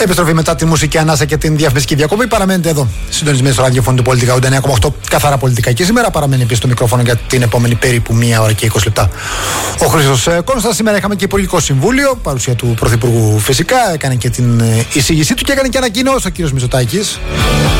Επιστροφή μετά τη μουσική ανάσα και την διαφημιστική διακοπή. Παραμένετε εδώ, συντονισμένοι στο ραδιοφωνικό του Πολιτικά 89,8. Καθαρά πολιτικά και σήμερα. Παραμένει επίσης στο μικρόφωνο για την επόμενη περίπου 1 ώρα και 20 λεπτά. Ο Χρήστος Κόνστας. Σήμερα είχαμε και Υπουργικό Συμβούλιο. Παρουσία του Πρωθυπουργού φυσικά. Έκανε και την εισήγησή του και έκανε και ανακοινώσει ο κ. Μητσοτάκης.